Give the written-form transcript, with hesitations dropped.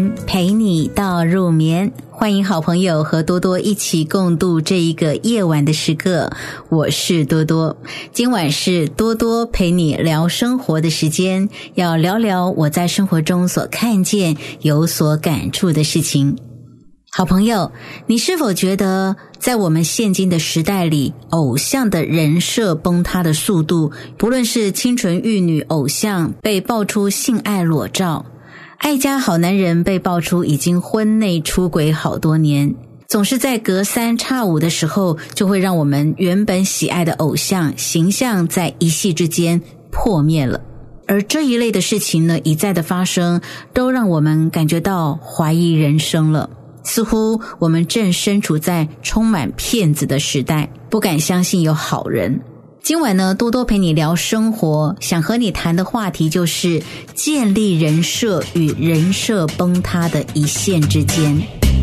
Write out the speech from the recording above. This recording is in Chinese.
间，陪你到入眠。欢迎好朋友和多多一起共度这一个夜晚的时刻，我是多多。今晚是多多陪你聊生活的时间，要聊聊我在生活中所看见、有所感触的事情。好朋友，你是否觉得在我们现今的时代里，偶像的人设崩塌的速度，不论是清纯玉女偶像被爆出性爱裸照，爱家好男人被爆出已经婚内出轨好多年，总是在隔三差五的时候，就会让我们原本喜爱的偶像形象在一夕之间破灭了。而这一类的事情呢，一再的发生，都让我们感觉到怀疑人生了。似乎我们正身处在充满骗子的时代，不敢相信有好人。今晚呢，多多陪你聊生活，想和你谈的话题就是建立人设与人设崩塌的一线之间。